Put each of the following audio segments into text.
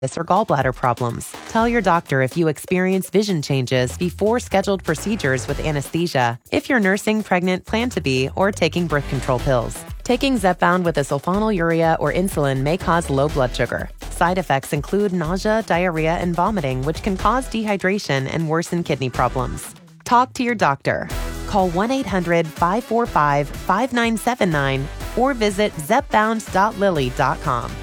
or gallbladder problems. Tell your doctor if you experience vision changes before scheduled procedures with anesthesia, if you're nursing, pregnant, plan to be, or taking birth control pills. Taking Zepbound with a sulfonylurea or insulin may cause low blood sugar. Side effects include nausea, diarrhea, and vomiting, which can cause dehydration and worsen kidney problems. Talk to your doctor. Call 1-800-545-5979 or visit zepbound.lilly.com.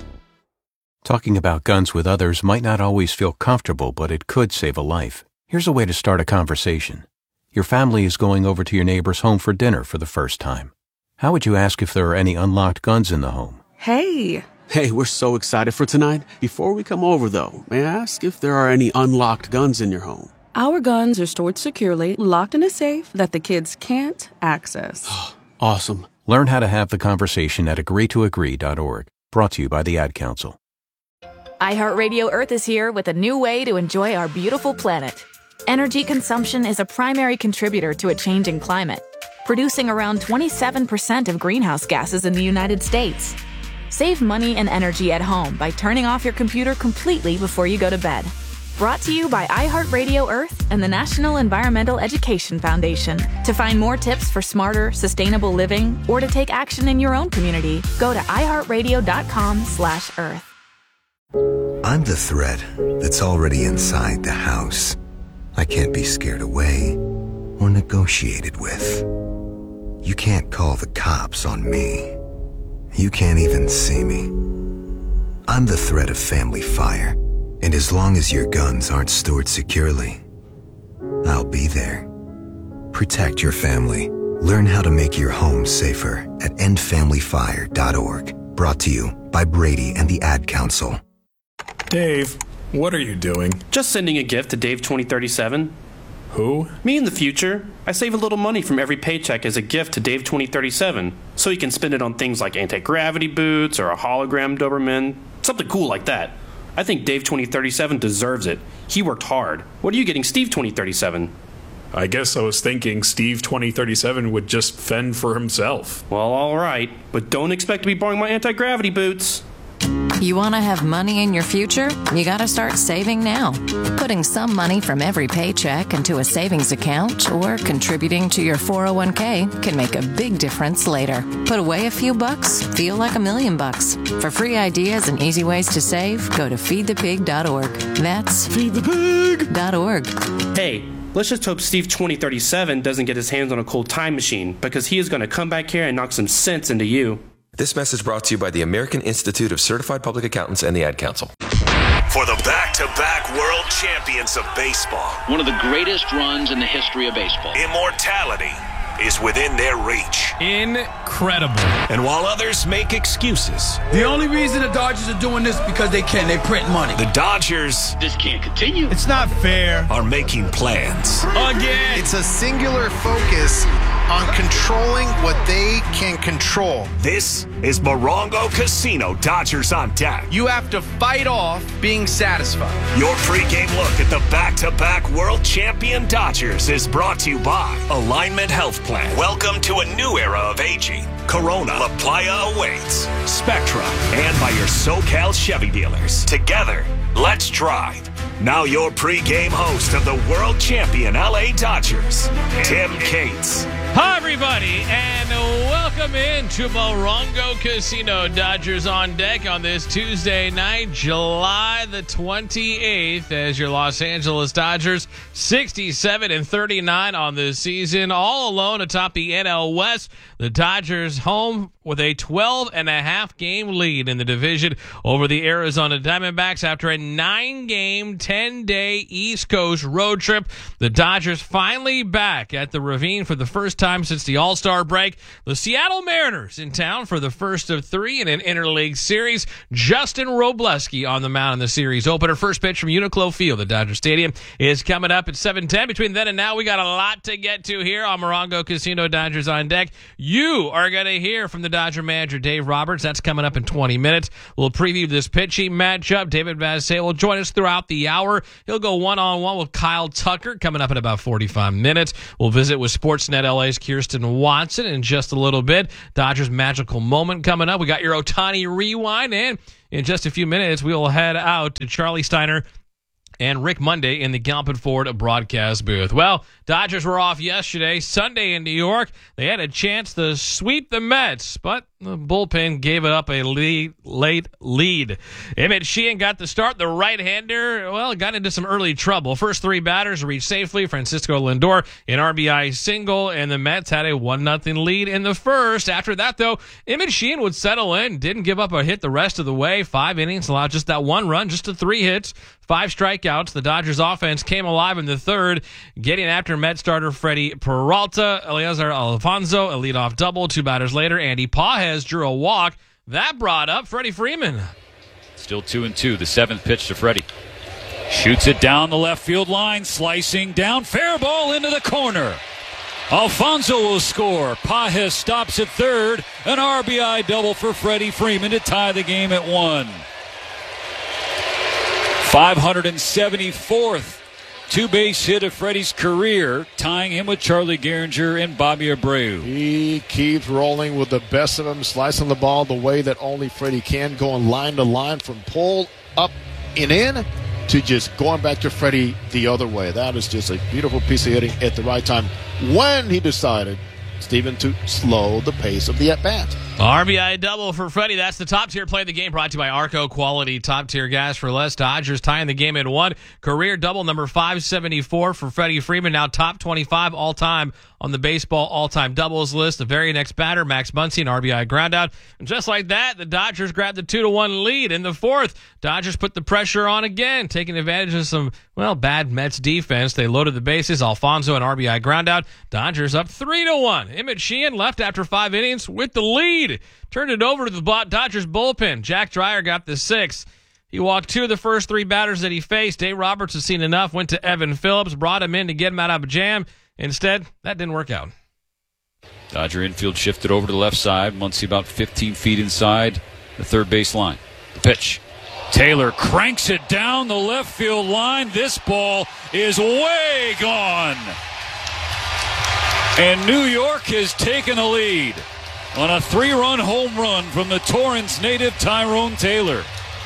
Talking about guns with others might not always feel comfortable, but it could save a life. Here's a way to start a conversation. Your family is going over to your neighbor's home for dinner for the first time. How would you ask if there are any unlocked guns in the home? Hey, we're so excited for tonight. Before we come over, though, may I ask if there are any unlocked guns in your home? our guns are stored securely, locked in a safe that the kids can't access. Awesome. Learn how to have the conversation at agreetoagree.org. Brought to you by the Ad Council. iHeartRadio Earth is here with a new way to enjoy our beautiful planet. Energy consumption is a primary contributor to a changing climate, producing around 27% of greenhouse gases in the United States. Save money and energy at home by turning off your computer completely before you go to bed. Brought to you by iHeartRadio Earth and the National Environmental Education Foundation. To find more tips for smarter, sustainable living or to take action in your own community, go to iHeartRadio.com/Earth. I'm the threat that's already inside the house. I can't be scared away or negotiated with. You can't call the cops on me. You can't even see me. I'm the threat of family fire, and as long as your guns aren't stored securely, I'll be there. Protect your family. Learn how to make your home safer at endfamilyfire.org. Brought to you by Brady and the Ad Council. Dave, what are you doing? Just sending a gift to Dave 2037. Who? Me in the future. I save a little money from every paycheck as a gift to Dave 2037, so he can spend it on things like anti-gravity boots or a hologram Doberman, something cool like that. I think Dave 2037 deserves it. He worked hard. What are you getting Steve 2037? I guess I was thinking Steve 2037 would just fend for himself. Well, all right, but don't expect to be borrowing my anti-gravity boots. You want to have money in your future? You got to start saving now. Putting some money from every paycheck into a savings account or contributing to your 401k can make a big difference later. Put away a few bucks, feel like $1,000,000. For free ideas and easy ways to save, go to feedthepig.org. That's feedthepig.org. Hey, let's just hope Steve 2037 doesn't get his hands on a cold time machine, because he is going to come back here and knock some sense into you. This message brought to you by the American Institute of Certified Public Accountants and the Ad Council. For the back-to-back world champions of baseball. One of the greatest runs in the history of baseball. Immortality is within their reach. Incredible. And while others make excuses, the only reason the Dodgers are doing this is because they can. They print money. The Dodgers... This can't continue. It's not fair. ...are making plans. Again. It's a singular focus on controlling what they can control. This is Morongo Casino Dodgers on Deck. You have to fight off being satisfied. Your pregame look at the back-to-back world champion Dodgers is brought to you by Alignment Health Plan. Welcome to a new era of aging. Corona, La Playa awaits. Spectra, and by your SoCal Chevy dealers. Together, let's drive. Now your pregame host of the world champion LA Dodgers, Tim Cates. Hi, everybody, and welcome in to Morongo Casino Dodgers on Deck on this Tuesday night, July the 28th, as your Los Angeles Dodgers 67-39 on the season, all alone atop the NL West. The Dodgers home with a 12.5 game lead in the division over the Arizona Diamondbacks after a 9-game, 10-day East Coast road trip. The Dodgers finally back at the Ravine for the first time since the All-Star break. The Seattle Mariners in town for the first of 3 in an interleague series. Justin Robleski on the mound in the series opener. First pitch from Uniqlo Field at Dodger Stadium is coming up at 7:10. Between then and now, we got a lot to get to here on Morongo Casino Dodgers on Deck. You are going to hear from the Dodger manager Dave Roberts. That's coming up in 20 minutes. We'll preview this pitching matchup. David Vassegh will join us throughout the hour. He'll go one-on-one with Kyle Tucker coming up in about 45 minutes. We'll visit with Sportsnet LA's Kirsten Watson in just a little bit. Dodgers magical moment coming up. We got your Ohtani rewind, and in just a few minutes, we will head out to Charlie Steiner and Rick Monday in the Galpin Ford broadcast booth. Well, Dodgers were off yesterday. Sunday in New York, they had a chance to sweep the Mets, but the bullpen gave it up a late lead. Emmett Sheehan got the start. The right-hander, well, got into some early trouble. First three batters reached safely. Francisco Lindor, an RBI single, and the Mets had a 1-0 lead in the first. After that, though, Emmett Sheehan would settle in, didn't give up a hit the rest of the way. 5 innings, allowed just that 1 run, just to 3 hits, 5 strikeouts. The Dodgers offense came alive in the third, getting after Met starter Freddie Peralta. Eliezer Alfonso, a leadoff double. 2 batters later, Andy Pages drew a walk. That brought up Freddie Freeman. Still 2-2, the 7th pitch to Freddie. Shoots it down the left field line, slicing down, fair ball into the corner. Alfonso will score. Pages stops at third. An RBI double for Freddie Freeman to tie the game at 1. 574th two-base hit of Freddie's career, tying him with Charlie Gehringer and Bobby Abreu. He keeps rolling with the best of them, slicing the ball the way that only Freddie can, going line to line from pull up and in to just going back to Freddie the other way. That is just a beautiful piece of hitting at the right time when he decided, Stephen, to slow the pace of the at-bat. RBI double for Freddie. That's the top-tier play of the game, brought to you by Arco Quality Top-Tier Gas for Less. Dodgers tying the game at 1. Career double number 574 for Freddie Freeman, now top 25 all-time on the baseball all-time doubles list. The very next batter, Max Muncy, an RBI groundout. And just like that, the Dodgers grabbed the 2-1 lead. In the fourth, Dodgers put the pressure on again, taking advantage of some, bad Mets defense. They loaded the bases. Alfonso, an RBI groundout. Dodgers up 3-1. Emmett Sheehan left after 5 innings with the lead. Turned it over to the Dodgers bullpen. Jack Dreyer got the 6th. He walked 2 of the first 3 batters that he faced. Dave Roberts has seen enough, went to Evan Phillips, brought him in to get him out of a jam. Instead, that didn't work out. Dodger infield shifted over to the left side. Muncy about 15 feet inside the third base line. The pitch. Taylor cranks it down the left field line. This ball is way gone. And New York has taken a lead on a 3-run home run from the Torrance native Tyrone Taylor.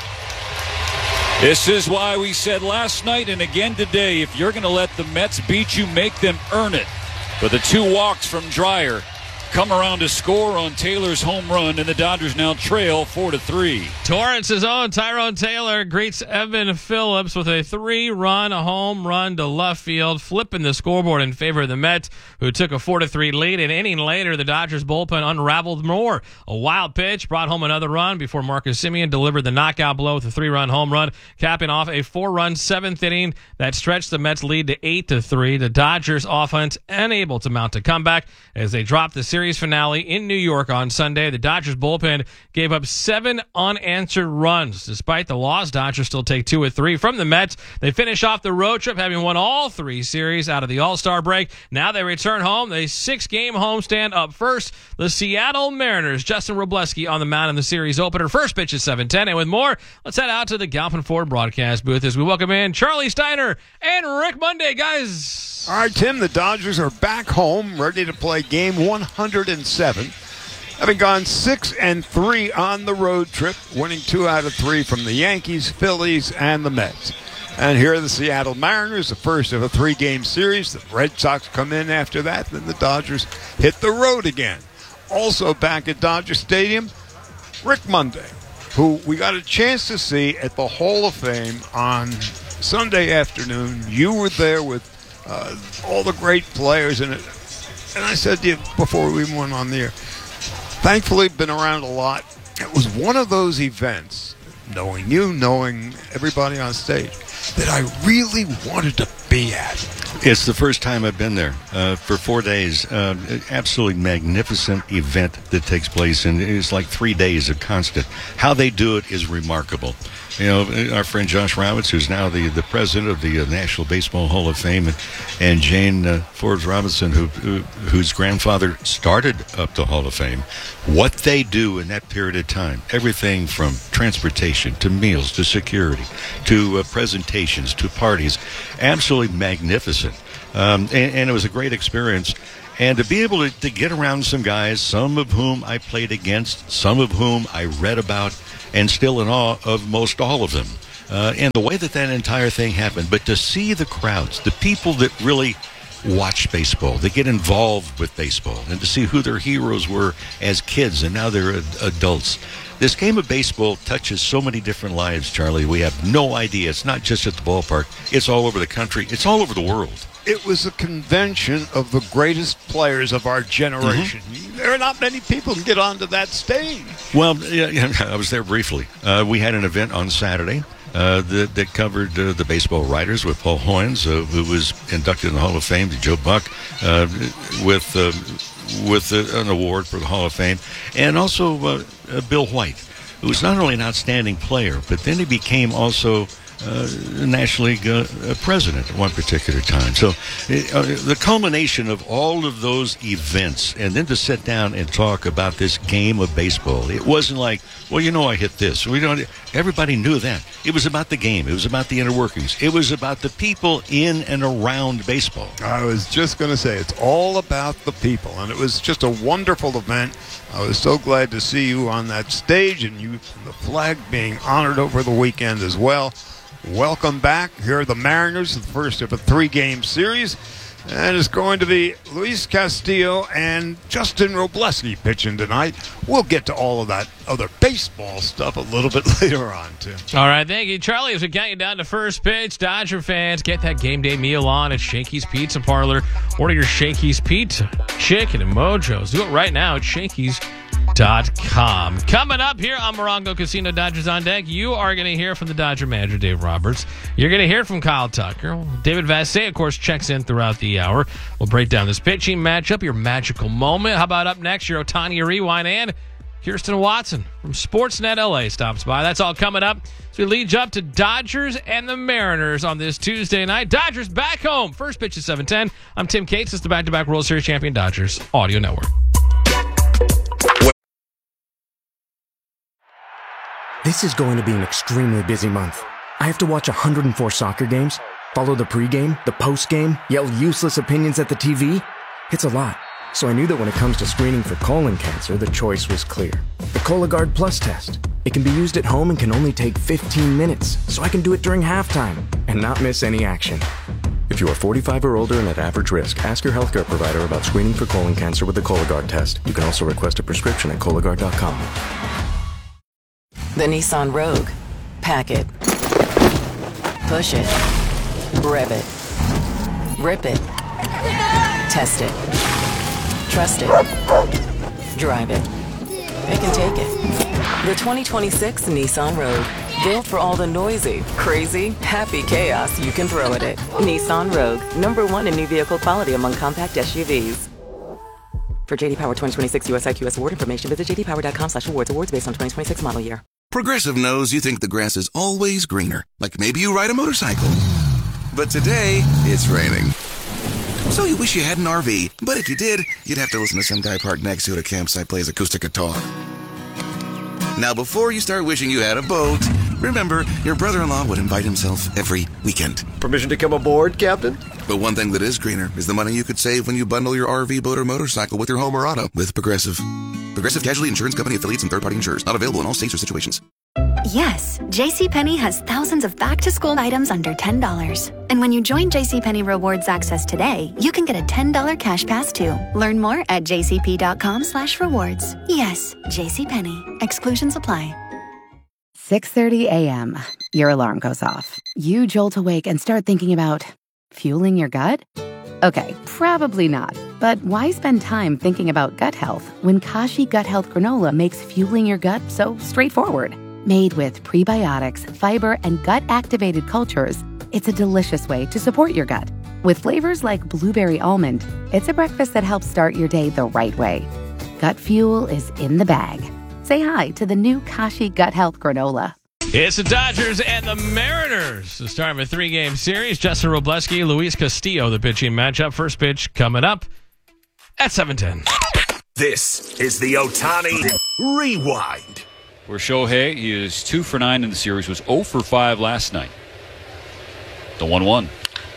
This is why we said last night and again today, if you're going to let the Mets beat you, make them earn it. But the 2 walks from Dreyer come around to score on Taylor's home run, and the Dodgers now trail 4-3. Torrance's own Tyrone Taylor greets Evan Phillips with a 3-run home run to left field, flipping the scoreboard in favor of the Mets, who took a 4-3 lead. An inning later, the Dodgers bullpen unraveled more. A wild pitch brought home another run before Marcus Semien delivered the knockout blow with a 3-run home run, capping off a 4-run 7th inning that stretched the Mets' lead to 8-3. The Dodgers offense unable to mount a comeback as they dropped the series finale in New York on Sunday. The Dodgers bullpen gave up 7 unanswered runs. Despite the loss, Dodgers still take 2 of 3 from the Mets. They finish off the road trip having won all 3 series out of the All-Star break. Now they return home. A 6-game homestand up first. The Seattle Mariners, Justin Robleski on the mound in the series opener. First pitch is 7:10. And with more, let's head out to the Galpin Ford broadcast booth as we welcome in Charlie Steiner and Rick Monday. Guys. All right, Tim, the Dodgers are back home, ready to play game 107. Having gone 6-3 on the road trip, winning 2 out of 3 from the Yankees, Phillies, and the Mets. And here are the Seattle Mariners, the first of a 3-game series. The Red Sox come in after that, then the Dodgers hit the road again. Also back at Dodger Stadium, Rick Monday, who we got a chance to see at the Hall of Fame on Sunday afternoon. You were there with all the great players in it. And I said to you before we went on the air, thankfully been around a lot. It was one of those events, knowing you, knowing everybody on stage, that I really wanted to be at. It's the first time I've been there for 4 days. Absolutely magnificent event that takes place, and it's like 3 days of constant. How they do it is remarkable. our friend Josh Roberts, who's now the president of the National Baseball Hall of Fame, and Jane Forbes Robinson, whose grandfather started up the Hall of Fame, what they do in that period of time, everything from transportation to meals to security to presentations to parties, absolutely magnificent. And it was a great experience. And to be able to get around some guys, some of whom I played against, some of whom I read about, and still in awe of most all of them. And the way that entire thing happened. But to see the crowds, the people that really watch baseball, that get involved with baseball, and to see who their heroes were as kids and now they're adults. This game of baseball touches so many different lives, Charlie. We have no idea. It's not just at the ballpark. It's all over the country. It's all over the world. It was a convention of the greatest players of our generation. Mm-hmm. There are not many people who can get onto that stage. Well, yeah, I was there briefly. We had an event on Saturday that covered the baseball writers with Paul Hoynes, who was inducted in the Hall of Fame, to Joe Buck, with an award for the Hall of Fame, and also Bill White, who was not only an outstanding player, but then he became also National League president at one particular time. So the culmination of all of those events, and then to sit down and talk about this game of baseball, it wasn't like, well, I hit this. Everybody knew that. It was about the game. It was about the inner workings. It was about the people in and around baseball. I was just going to say, it's all about the people, and it was just a wonderful event. I was so glad to see you on that stage, and the flag being honored over the weekend as well. Welcome back. Here are the Mariners, the first of a 3-game series. And it's going to be Luis Castillo and Justin Robleski pitching tonight. We'll get to all of that other baseball stuff a little bit later on, too. All right, thank you, Charlie. As we count you down to first pitch, Dodger fans, get that game day meal on at Shakey's Pizza Parlor. Order your Shakey's Pizza, chicken, and mojos. Do it right now at Shakey's.com. Coming up here on Morongo Casino Dodgers on Deck, you are going to hear from the Dodger manager, Dave Roberts. You're going to hear from Kyle Tucker. David Vassegh, of course, checks in throughout the hour. We'll break down this pitching matchup, your magical moment. How about up next, your Ohtani Rewind, and Kirsten Watson from Sportsnet LA stops by. That's all coming up. So we lead you up to Dodgers and the Mariners on this Tuesday night. Dodgers back home. First pitch is 7:10. I'm Tim Cates. It's the back-to-back World Series champion Dodgers Audio Network. This is going to be an extremely busy month. I have to watch 104 soccer games, follow the pregame, the postgame, yell useless opinions at the TV. It's a lot. So I knew that when it comes to screening for colon cancer, the choice was clear. The Cologuard Plus test. It can be used at home and can only take 15 minutes, so I can do it during halftime and not miss any action. If you are 45 or older and at average risk, ask your healthcare provider about screening for colon cancer with the Cologuard test. You can also request a prescription at Cologuard.com. The Nissan Rogue. Pack it. Push it. Rev it. Rip it. Test it. Trust it. Drive it. Pick and take it. The 2026 Nissan Rogue. Built for all the noisy, crazy, happy chaos you can throw at it. Nissan Rogue. #1 in new vehicle quality among compact SUVs. For JD Power 2026 US IQS award information, visit jdpower.com/awards. Awards based on 2026 model year. Progressive knows you think the grass is always greener. Like maybe you ride a motorcycle. But today, it's raining. So you wish you had an RV. But if you did, you'd have to listen to some guy parked next to you at a campsite plays acoustic guitar. Now, before you start wishing you had a boat, remember, your brother-in-law would invite himself every weekend. Permission to come aboard, Captain? But one thing that is greener is the money you could save when you bundle your RV, boat, or motorcycle with your home or auto with Progressive. Progressive Casualty Insurance Company affiliates and third-party insurers. Not available in all states or situations. Yes, JCPenney has thousands of back-to-school items under $10. And when you join JCPenney Rewards Access today, you can get a $10 cash pass too. Learn more at jcp.com/rewards. Yes, JCPenney. Exclusions apply. 6:30 a.m. Your alarm goes off. You jolt awake and start thinking about fueling your gut? Okay, probably not. But why spend time thinking about gut health when Kashi Gut Health Granola makes fueling your gut so straightforward? Made with prebiotics, fiber, and gut-activated cultures, it's a delicious way to support your gut. With flavors like blueberry almond, it's a breakfast that helps start your day the right way. Gut fuel is in the bag. Say hi to the new Kashi Gut Health Granola. It's the Dodgers and the Mariners. The start of a 3-game series. Justin Robleski, Luis Castillo, the pitching matchup. First pitch coming up at 7:10. This is the Ohtani Rewind. For Shohei, he is 2 for 9 in the series, was 0 for 5 last night. The 1-1.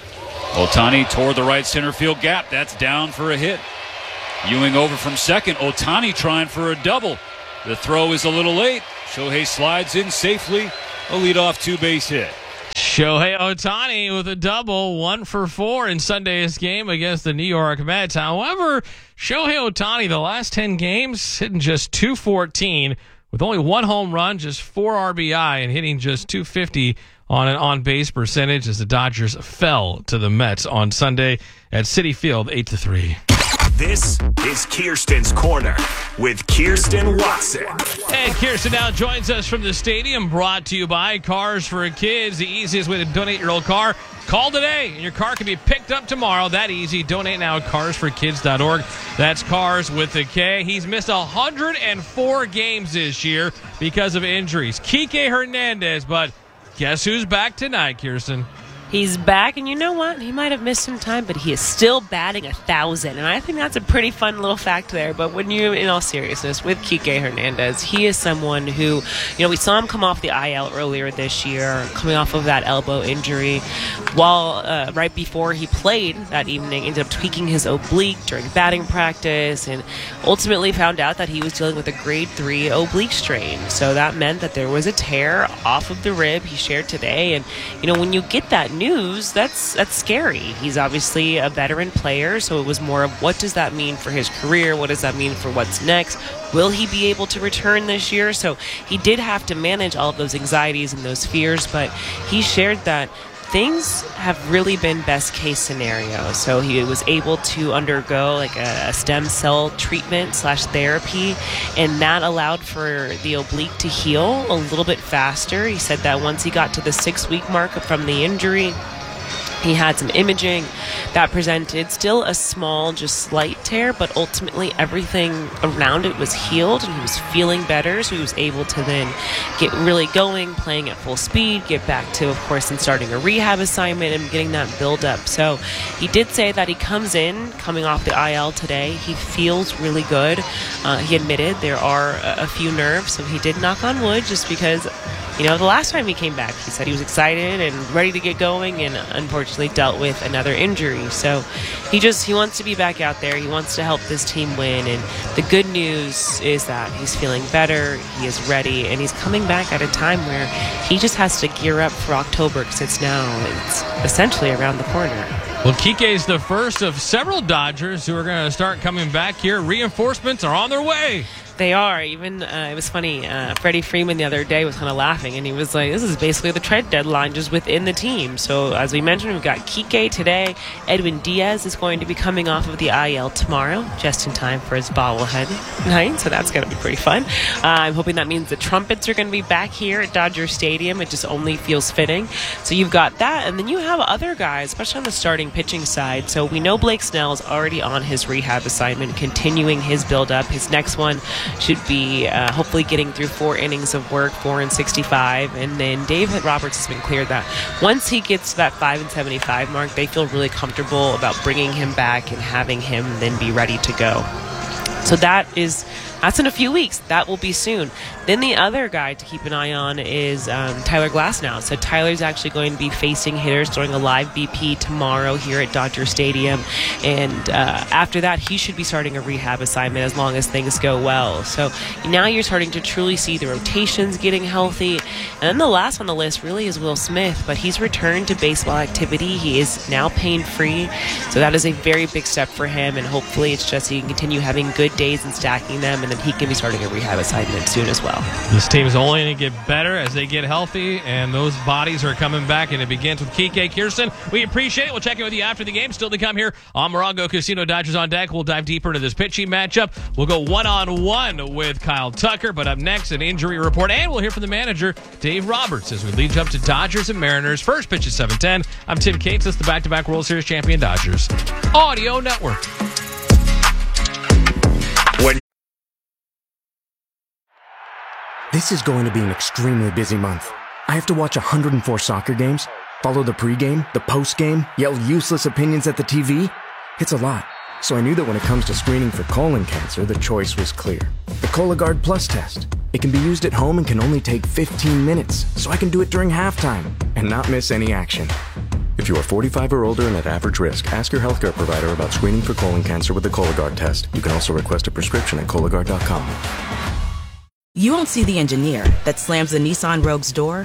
Ohtani toward the right center field gap. That's down for a hit. Ewing over from second. Ohtani trying for a double. The throw is a little late. Shohei slides in safely. A leadoff 2-base hit. Shohei Ohtani with a double, 1 for 4 in Sunday's game against the New York Mets. However, Shohei Ohtani, the last 10 games, hitting just .214 with only 1 home run, just 4 RBI, and hitting just .250 on an on-base percentage as the Dodgers fell to the Mets on Sunday at Citi Field 8-3. This is Kirsten's Corner with Kirsten Watson. And Kirsten now joins us from the stadium, brought to you by Cars for Kids, the easiest way to donate your old car. Call today, and your car can be picked up tomorrow. That easy. Donate now at carsforkids.org. That's Cars with a K. He's missed 104 games this year because of injuries. Kike Hernandez, but guess who's back tonight, Kirsten? He's back, and you know what? He might have missed some time, but he is still batting 1,000, and I think that's a pretty fun little fact there. But when you, in all seriousness, with Kike Hernandez, he is someone who, we saw him come off the IL earlier this year, coming off of that elbow injury, while right before he played that evening, ended up tweaking his oblique during batting practice, and ultimately found out that he was dealing with a grade 3 oblique strain. So that meant that there was a tear off of the rib he shared today, and when you get that news, that's scary. He's obviously a veteran player, so it was more of what does that mean for his career? What does that mean for what's next? Will he be able to return this year? So he did have to manage all of those anxieties and those fears, but he shared that things have really been best case scenario. So he was able to undergo like a stem cell treatment / therapy, and that allowed for the oblique to heal a little bit faster. He said that once he got to the 6-week mark from the injury, he had some imaging that presented still a small, just slight tear, but ultimately everything around it was healed and he was feeling better. So he was able to then get really going, playing at full speed, get back to, of course, and starting a rehab assignment and getting that build up. So he did say that he coming off the IL today. He feels really good. He admitted there are a few nerves, so he did knock on wood just because the last time he came back, he said he was excited and ready to get going, and unfortunately dealt with another injury. So he wants to be back out there. He wants to help this team win, and the good news is that he's feeling better, he is ready, and he's coming back at a time where he just has to gear up for October because it's essentially around the corner. Well, Kike is the first of several Dodgers who are going to start coming back here. Reinforcements are on their way. They are. Even, it was funny, Freddie Freeman the other day was kind of laughing, and he was like, this is basically the trade deadline just within the team. So, as we mentioned, we've got Kike today. Edwin Diaz is going to be coming off of the IL tomorrow, just in time for his bobblehead night, so that's going to be pretty fun. I'm hoping that means the Trumpets are going to be back here at Dodger Stadium. It just only feels fitting. So, you've got that, and then you have other guys, especially on the starting pitching side. So, we know Blake Snell is already on his rehab assignment, continuing his build-up. His next one should be hopefully getting through 4 innings of work, 4 and 65. And then David Roberts has been cleared that once he gets to that 5 and 75 mark, they feel really comfortable about bringing him back and having him then be ready to go. So that's in a few weeks. That will be soon. Then the other guy to keep an eye on is Tyler Glasnow. So Tyler's actually going to be facing hitters during a live BP tomorrow here at Dodger Stadium. And after that, he should be starting a rehab assignment as long as things go well. So now you're starting to truly see the rotations getting healthy. And then the last on the list really is Will Smith, but he's returned to baseball activity. He is now pain-free. So that is a very big step for him, and hopefully it's just he can continue having good days and stacking them, and then he can be starting a rehab assignment soon as well. This team is only going to get better as they get healthy, and those bodies are coming back, and it begins with Kike. Kirsten, we appreciate it. We'll check in with you after the game. Still to come here on Morongo Casino. Dodgers on deck. We'll dive deeper into this pitching matchup. We'll go one-on-one with Kyle Tucker, but up next, an injury report, and we'll hear from the manager, Dave Roberts, as we lead up to Dodgers and Mariners. First pitch at 7:10. I'm Tim Cates. It's the back-to-back World Series champion Dodgers Audio Network. This is going to be an extremely busy month. I have to watch 104 soccer games, follow the pregame, the postgame, yell useless opinions at the TV. It's a lot. So I knew that when it comes to screening for colon cancer, the choice was clear. The Cologuard Plus test. It can be used at home and can only take 15 minutes, so I can do it during halftime and not miss any action. If you are 45 or older and at average risk, ask your healthcare provider about screening for colon cancer with the Cologuard test. You can also request a prescription at Cologuard.com. You won't see the engineer that slams the Nissan Rogue's door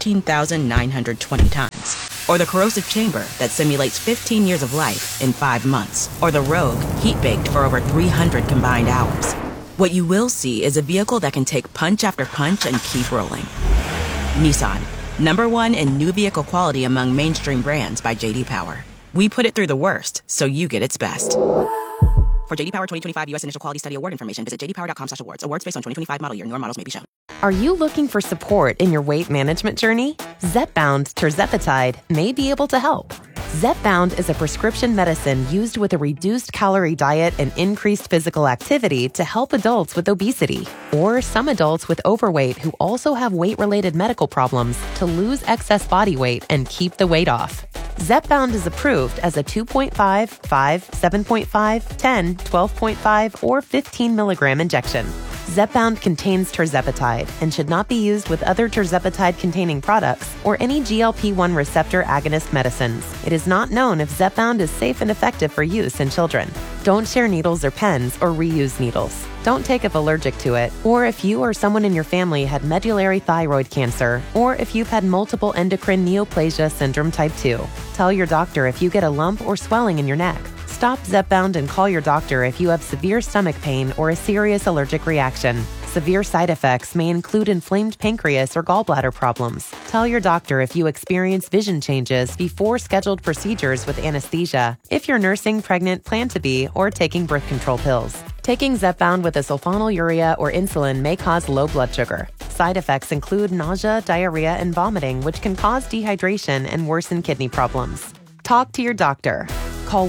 13,920 times. Or the corrosive chamber that simulates 15 years of life in 5 months. Or the Rogue heat-baked for over 300 combined hours. What you will see is a vehicle that can take punch after punch and keep rolling. Nissan, #1 in new vehicle quality among mainstream brands by J.D. Power. We put it through the worst, so you get its best. For J.D. Power 2025 U.S. Initial Quality Study Award information, visit jdpower.com/awards. Awards based on 2025 model year. Newer models may be shown. Are you looking for support in your weight management journey? Zepbound tirzepatide may be able to help. Zepbound is a prescription medicine used with a reduced calorie diet and increased physical activity to help adults with obesity or some adults with overweight who also have weight-related medical problems to lose excess body weight and keep the weight off. Zepbound is approved as a 2.5, 5, 7.5, 10, 12.5, or 15 milligram injection. Zepbound contains tirzepatide and should not be used with other tirzepatide-containing products or any GLP-1 receptor agonist medicines. It is not known if Zepbound is safe and effective for use in children. Don't share needles or pens or reuse needles. Don't take if allergic to it, or if you or someone in your family had medullary thyroid cancer, or if you've had multiple endocrine neoplasia syndrome type 2. Tell your doctor if you get a lump or swelling in your neck. Stop Zepbound and call your doctor if you have severe stomach pain or a serious allergic reaction. Severe side effects may include inflamed pancreas or gallbladder problems. Tell your doctor if you experience vision changes before scheduled procedures with anesthesia, if you're nursing, pregnant, plan to be, or taking birth control pills. Taking Zepbound with a sulfonylurea or insulin may cause low blood sugar. Side effects include nausea, diarrhea, and vomiting, which can cause dehydration and worsen kidney problems. Talk to your doctor. Call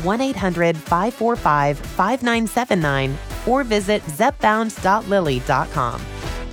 1-800-545-5979 or visit zepbound.lily.com.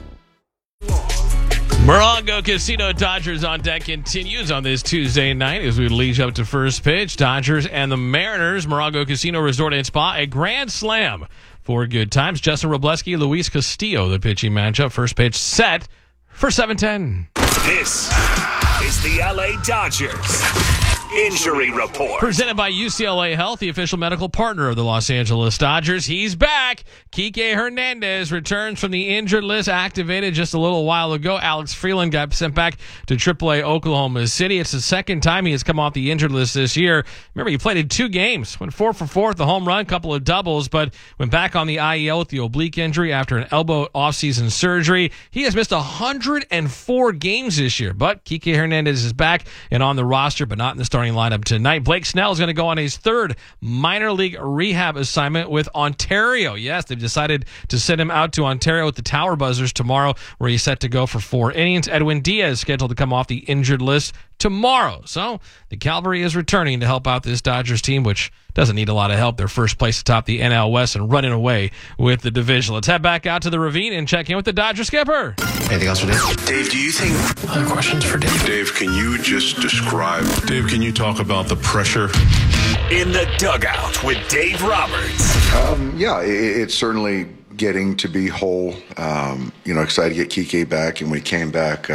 Morongo Casino Dodgers on deck continues on this Tuesday night as we lead up to first pitch. Dodgers and the Mariners. Morongo Casino Resort and Spa, a grand slam for good times. Justin Robleski, Luis Castillo, the pitching matchup. First pitch set for 7:10. This is the LA Dodgers Injury Report. Presented by UCLA Health, the official medical partner of the Los Angeles Dodgers. He's back. Kike Hernandez returns from the injured list, activated just a little while ago. Alex Freeland got sent back to AAA Oklahoma City. It's the second time he has come off the injured list this year. Remember, he played in 2 games, went 4 for 4 with the home run, couple of doubles, but went back on the IL with the oblique injury after an elbow offseason surgery. He has missed 104 games this year, but Kike Hernandez is back and on the roster, but not in the starting lineup tonight. Blake Snell is going to go on his 3rd minor league rehab assignment with Ontario. Yes, they've decided to send him out to Ontario with the Tower Buzzers tomorrow, where he's set to go for 4 innings. Edwin Diaz is scheduled to come off the injured list tomorrow. So the Cavalry is returning to help out this Dodgers team, which doesn't need a lot of help. They're first place atop the NL West and running away with the division. Let's head back out to the Ravine and check in with the Dodger skipper. Anything else for Dave? Dave, do you think... Other questions for Dave? Dave, can you just describe... Dave, can you talk about the pressure? In the Dugout with Dave Roberts. Yeah, it's certainly getting to be whole. Excited to get Kike back. And when he came back,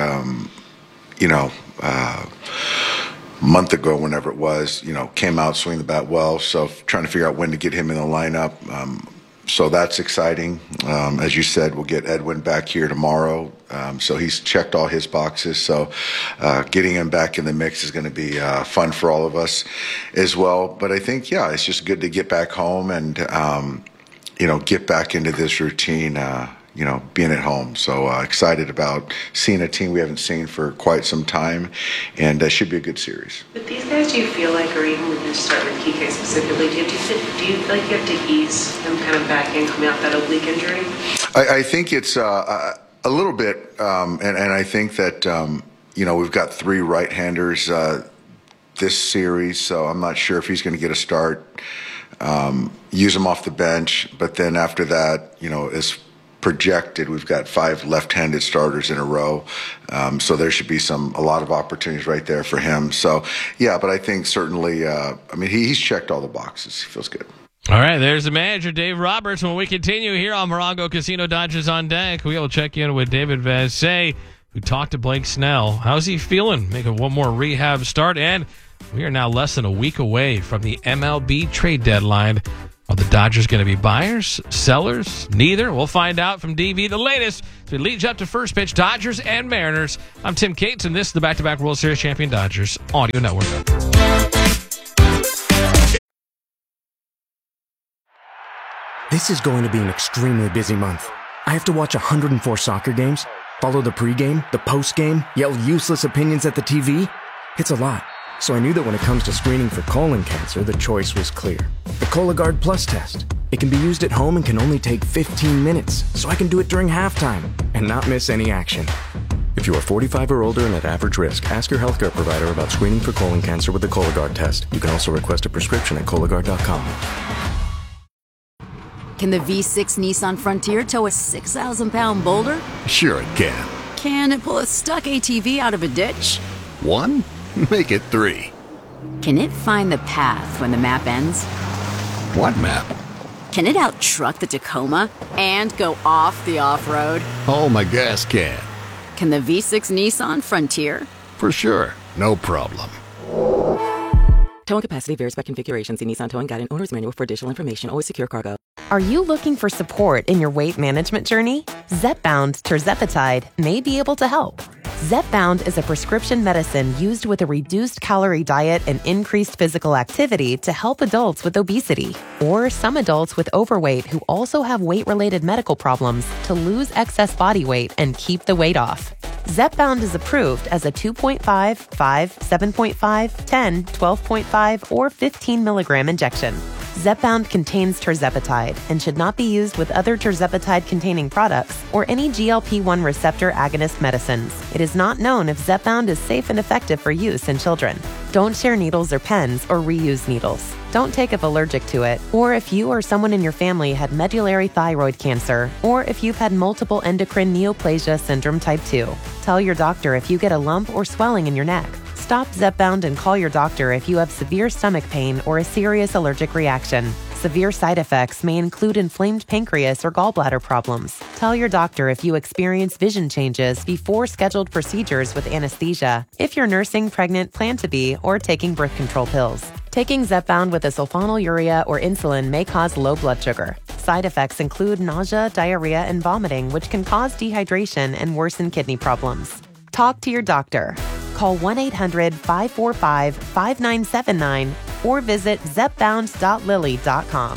month ago, whenever it was, came out, swing the bat well. So trying to figure out when to get him in the lineup. So that's exciting. As you said, we'll get Edwin back here tomorrow. So he's checked all his boxes. So getting him back in the mix is going to be fun for all of us as well. But I think, it's just good to get back home and, get back into this routine, being at home. So excited about seeing a team we haven't seen for quite some time, and that should be a good series. With these guys, do you feel like, or even when you start with Kike specifically, do you feel like you have to ease him kind of back in coming out that oblique injury? I think it's a little bit, and I think that, we've got 3 right-handers this series, so I'm not sure if he's going to get a start. Use him off the bench, but then after that, as projected. We've got 5 left-handed starters in a row, so there should be a lot of opportunities right there for him. So, yeah, but I think certainly, he's checked all the boxes. He feels good. All right, there's the manager, Dave Roberts. When we continue here on Morongo Casino Dodgers on Deck, we will check in with David Vassegh, who talked to Blake Snell. How's he feeling? Making one more rehab start, and we are now less than a week away from the MLB trade deadline. Are the Dodgers going to be buyers, sellers, neither? We'll find out from DV the latest as we lead you up to first pitch, Dodgers and Mariners. I'm Tim Cates, and this is the back-to-back World Series champion Dodgers Audio Network. This is going to be an extremely busy month. I have to watch 104 soccer games, follow the pregame, the postgame, yell useless opinions at the TV. It's a lot. So I knew that when it comes to screening for colon cancer, the choice was clear. The Cologuard Plus test. It can be used at home and can only take 15 minutes, so I can do it during halftime and not miss any action. If you are 45 or older and at average risk, ask your healthcare provider about screening for colon cancer with the Cologuard test. You can also request a prescription at Cologuard.com. Can the V6 Nissan Frontier tow a 6,000-pound boulder? Sure it can. Can it pull a stuck ATV out of a ditch? 1? Make it 3. Can it find the path when the map ends? What map? Can it out-truck the Tacoma and go off the off-road? Oh, my gas can. Can the V6 Nissan Frontier? For sure. No problem. Towing capacity varies by configuration. See Nissan Towing Guide and Owner's Manual for additional information. Always secure cargo. Are you looking for support in your weight management journey? Zepbound tirzepatide may be able to help. Zepbound is a prescription medicine used with a reduced calorie diet and increased physical activity to help adults with obesity or some adults with overweight who also have weight-related medical problems to lose excess body weight and keep the weight off. Zepbound is approved as a 2.5, 5, 7.5, 10, 12.5, or 15 milligram injection. Zepbound contains tirzepatide and should not be used with other tirzepatide-containing products or any GLP-1 receptor agonist medicines. It is not known if Zepbound is safe and effective for use in children. Don't share needles or pens or reuse needles. Don't take if allergic to it, or if you or someone in your family had medullary thyroid cancer, or if you've had multiple endocrine neoplasia syndrome type 2. Tell your doctor if you get a lump or swelling in your neck. Stop Zepbound and call your doctor if you have severe stomach pain or a serious allergic reaction. Severe side effects may include inflamed pancreas or gallbladder problems. Tell your doctor if you experience vision changes before scheduled procedures with anesthesia, if you're nursing, pregnant, plan to be, or taking birth control pills. Taking Zepbound with a sulfonylurea or insulin may cause low blood sugar. Side effects include nausea, diarrhea, and vomiting, which can cause dehydration and worsen kidney problems. Talk to your doctor. Call 1-800-545-5979 or visit zepbound.lilly.com.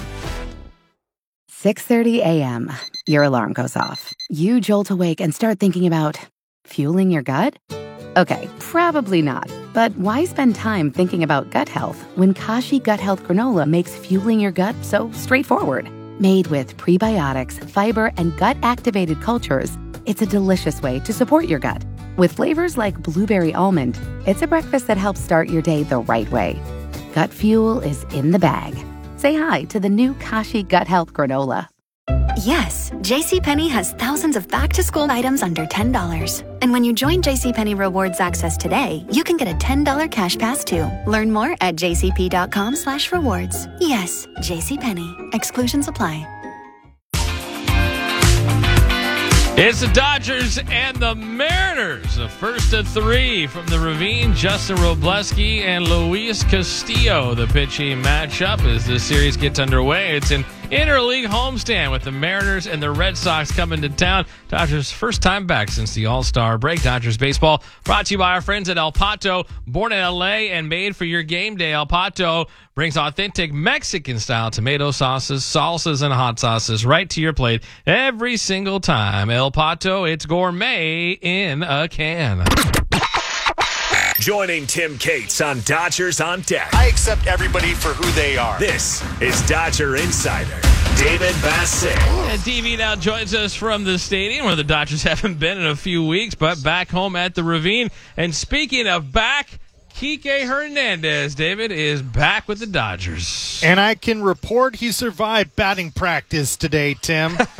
6:30 a.m. Your alarm goes off. You jolt awake and start thinking about fueling your gut? Okay, probably not. But why spend time thinking about gut health when Kashi Gut Health Granola makes fueling your gut so straightforward? Made with prebiotics, fiber, and gut-activated cultures, it's a delicious way to support your gut. With flavors like blueberry almond, it's a breakfast that helps start your day the right way. Gut fuel is in the bag. Say hi to the new Kashi Gut Health Granola. Yes, JCPenney has thousands of back-to-school items under $10. And when you join JCPenney Rewards Access today, you can get a $10 cash pass too. Learn more at jcp.com/rewards. Yes, JCPenney. Exclusions apply. It's the Dodgers and the Mariners. The first of 3 from the Ravine. Justin Robleski and Luis Castillo, the pitching matchup as this series gets underway. It's an interleague homestand with the Mariners and the Red Sox coming to town. Dodgers' first time back since the All-Star break. Dodgers baseball brought to you by our friends at El Pato. Born in L.A. and made for your game day, El Pato brings authentic Mexican-style tomato sauces, salsas, and hot sauces right to your plate every single time. El Pato, it's gourmet in a can. Joining Tim Cates on Dodgers on Deck. I accept everybody for who they are. This is Dodger Insider David Vassegh. And TV now joins us from the stadium where the Dodgers haven't been in a few weeks, but back home at the Ravine. And speaking of back, Kike Hernandez, David, is back with the Dodgers. And I can report he survived batting practice today, Tim.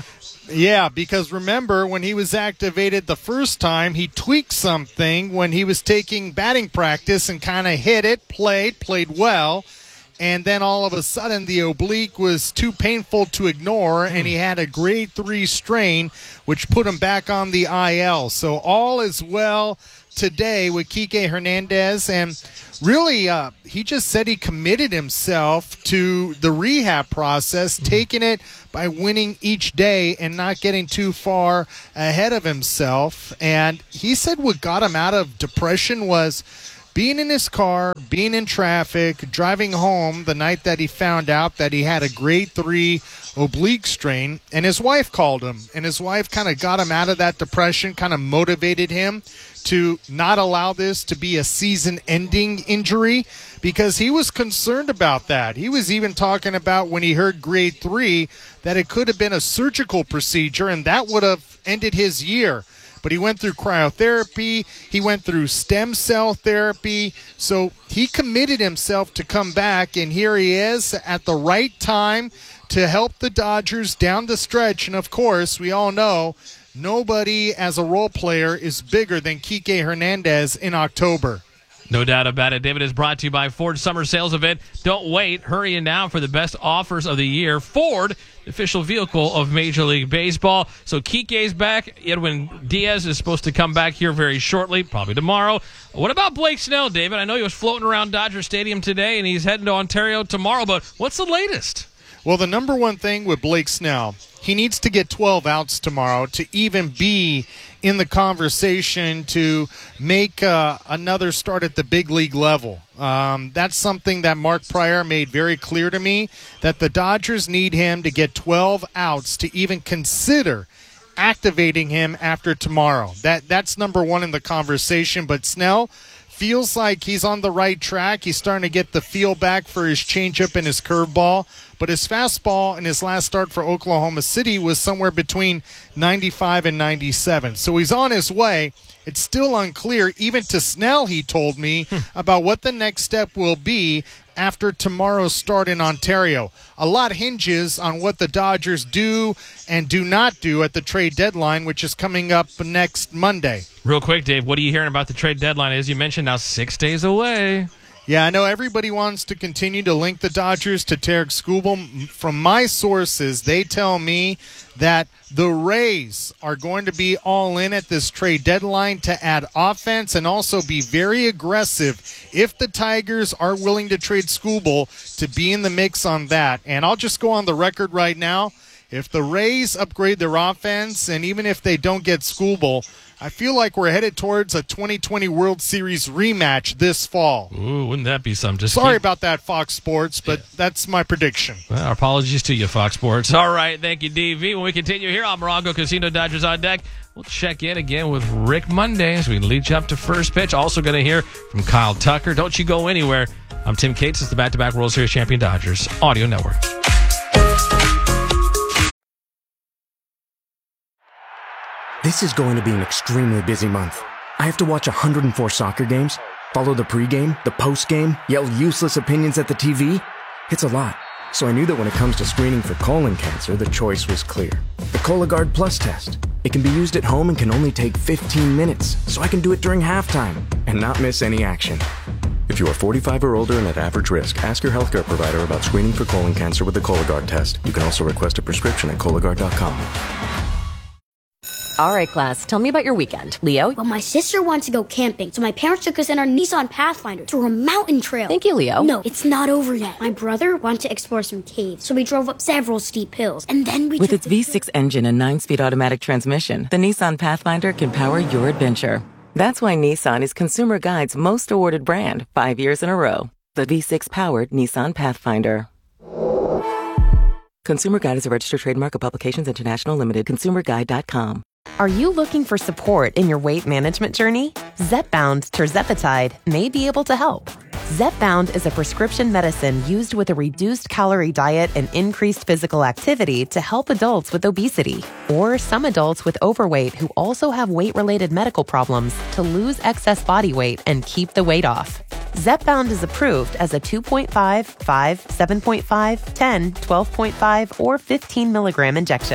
Yeah, because remember, when he was activated the first time, he tweaked something when he was taking batting practice and kind of hit it, played well, and then all of a sudden the oblique was too painful to ignore, and he had a grade 3 strain, which put him back on the IL. So all is well today with Kike Hernandez, and really he just said he committed himself to the rehab process, taking it by winning each day and not getting too far ahead of himself. And he said what got him out of depression was being in his car, being in traffic, driving home the night that he found out that he had a grade 3 oblique strain, and his wife called him, and his wife kind of got him out of that depression, kind of motivated him to not allow this to be a season-ending injury, because he was concerned about that. He was even talking about when he heard grade 3 that it could have been a surgical procedure, and that would have ended his year. But he went through cryotherapy, he went through stem cell therapy, so he committed himself to come back, and here he is at the right time to help the Dodgers down the stretch. And of course, we all know nobody as a role player is bigger than Kike Hernandez in October. No doubt about it. David is brought to you by Ford Summer Sales Event. Don't wait. Hurry in now for the best offers of the year. Ford, the official vehicle of Major League Baseball. So Kike's back. Edwin Diaz is supposed to come back here very shortly, probably tomorrow. What about Blake Snell, David? I know he was floating around Dodger Stadium today, and he's heading to Ontario tomorrow, but what's the latest? Well, the number one thing with Blake Snell, he needs to get 12 outs tomorrow to even be in the conversation to make another start at the big league level. That's something that Mark Prior made very clear to me, that the Dodgers need him to get 12 outs to even consider activating him after tomorrow. That's number one in the conversation. But Snell feels like he's on the right track. He's starting to get the feel back for his changeup and his curveball. But his fastball in his last start for Oklahoma City was somewhere between 95 and 97. So he's on his way. It's still unclear, even to Snell, he told me, about what the next step will be after tomorrow's start in Ontario. A lot hinges on what the Dodgers do and do not do at the trade deadline, which is coming up next Monday. Real quick, Dave, what are you hearing about the trade deadline? As you mentioned, now 6 days away. Yeah, I know everybody wants to continue to link the Dodgers to Tarek Skubal. From my sources, they tell me that the Rays are going to be all in at this trade deadline to add offense and also be very aggressive if the Tigers are willing to trade Skubal to be in the mix on that. And I'll just go on the record right now. If the Rays upgrade their offense, and even if they don't get Skubal, I feel like we're headed towards a 2020 World Series rematch this fall. Ooh, wouldn't that be something? Sorry about that, Fox Sports, but that's my prediction. Well, our apologies to you, Fox Sports. All right, thank you, DV. When we continue here on Morongo Casino Dodgers on Deck, we'll check in again with Rick Monday as we lead you up to first pitch. Also going to hear from Kyle Tucker. Don't you go anywhere. I'm Tim Cates. It's the back-to-back World Series champion Dodgers Audio Network. This is going to be an extremely busy month. I have to watch 104 soccer games, follow the pregame, the postgame, yell useless opinions at the TV. It's a lot. So I knew that when it comes to screening for colon cancer, the choice was clear. The Cologuard Plus test. It can be used at home and can only take 15 minutes, so I can do it during halftime and not miss any action. If you are 45 or older and at average risk, ask your healthcare provider about screening for colon cancer with the Cologuard test. You can also request a prescription at Cologuard.com. All right, class, tell me about your weekend. Leo? Well, my sister wants to go camping, so my parents took us in our Nissan Pathfinder through a mountain trail. Thank you, Leo. No, it's not over yet. My brother wanted to explore some caves, so we drove up several steep hills, and then we With its V6 engine and 9-speed automatic transmission, the Nissan Pathfinder can power your adventure. That's why Nissan is Consumer Guide's most awarded brand 5 years in a row. The V6-powered Nissan Pathfinder. Consumer Guide is a registered trademark of Publications International Limited. ConsumerGuide.com. Are you looking for support in your weight management journey? Zepbound Tirzepatide may be able to help. Zepbound is a prescription medicine used with a reduced calorie diet and increased physical activity to help adults with obesity or some adults with overweight who also have weight-related medical problems to lose excess body weight and keep the weight off. Zepbound is approved as a 2.5, 5, 7.5, 10, 12.5, or 15 milligram injection.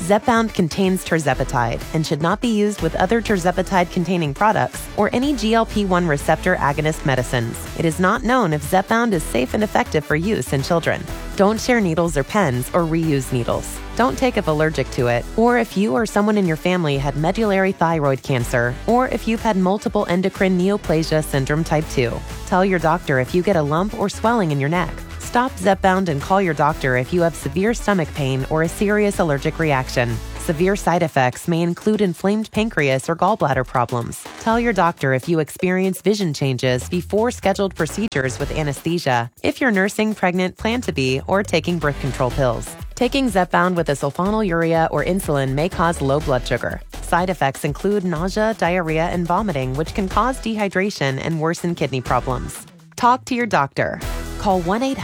Zepbound contains tirzepatide and should not be used with other tirzepatide-containing products or any GLP-1 receptor agonist medicines. It is not known if Zepbound is safe and effective for use in children. Don't share needles or pens or reuse needles. Don't take if allergic to it, or if you or someone in your family had medullary thyroid cancer, or if you've had multiple endocrine neoplasia syndrome type 2. Tell your doctor if you get a lump or swelling in your neck. Stop Zepbound and call your doctor if you have severe stomach pain or a serious allergic reaction. Severe side effects may include inflamed pancreas or gallbladder problems. Tell your doctor if you experience vision changes before scheduled procedures with anesthesia, if you're nursing, pregnant, plan to be, or taking birth control pills. Taking Zepbound with a sulfonylurea or insulin may cause low blood sugar. Side effects include nausea, diarrhea, and vomiting, which can cause dehydration and worsen kidney problems. Talk to your doctor. Call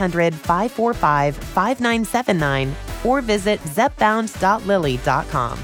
1-800-545-5979 or visit zepbound.lilly.com.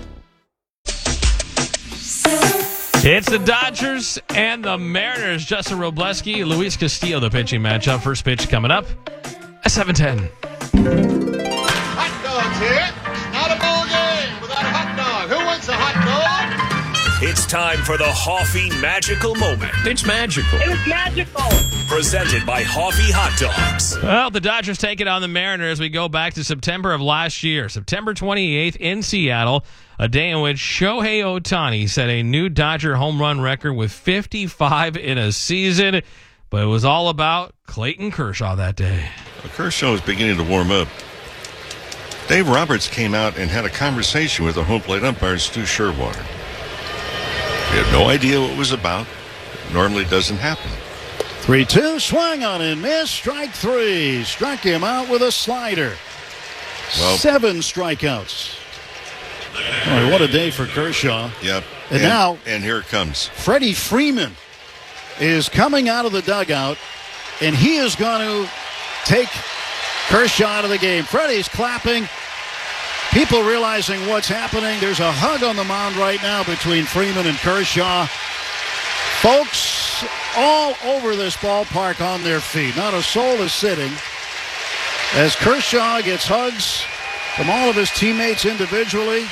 It's the Dodgers and the Mariners. Justin Robleski, Luis Castillo, the pitching matchup. First pitch coming up at 7:10. Hot dogs here. Not a ball game without a hot dog. Who wants a hot dog? It's time for the Hoffy Magical Moment. It's magical. It was magical. Presented by Hoffy Hot Dogs. Well, the Dodgers take it on the Mariners. We go back to September of last year, September 28th in Seattle, a day in which Shohei Ohtani set a new Dodger home run record with 55 in a season. But it was all about Clayton Kershaw that day. Kershaw was beginning to warm up. Dave Roberts came out and had a conversation with the home plate umpire, Stu Sherwater. He had no idea what it was about. It normally doesn't happen. 3-2, swung on and missed. Strike three. Struck him out with a slider. Well, 7 strikeouts. Boy, what a day for Kershaw. Yep. And now, and here it comes. Freddie Freeman is coming out of the dugout, and he is going to take Kershaw out of the game. Freddie's clapping. People realizing what's happening. There's a hug on the mound right now between Freeman and Kershaw. Folks all over this ballpark on their feet. Not a soul is sitting as Kershaw gets hugs from all of his teammates individually.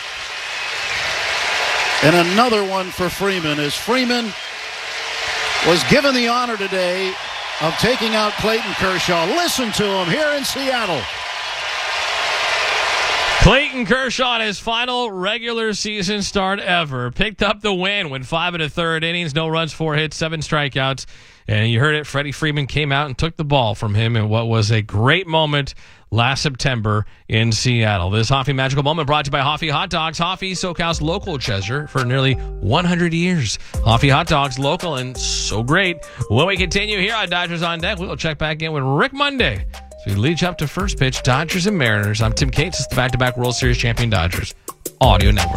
And another one for Freeman as Freeman was given the honor today of taking out Clayton Kershaw. Listen to him here in Seattle. Clayton Kershaw in his final regular season start ever picked up the win, went 5 1/3 innings, no runs, 4 hits, 7 strikeouts. And you heard it, Freddie Freeman came out and took the ball from him in what was a great moment last September in Seattle. This Hoffy Magical Moment brought to you by Hoffy Hot Dogs. Hoffy, SoCal's local treasure for nearly 100 years. Hoffy Hot Dogs, local and so great. When we continue here on Dodgers on Deck, we'll check back in with Rick Monday. So we lead you up to first pitch, Dodgers and Mariners. I'm Tim Cates. It's the back-to-back World Series champion Dodgers Audio Network.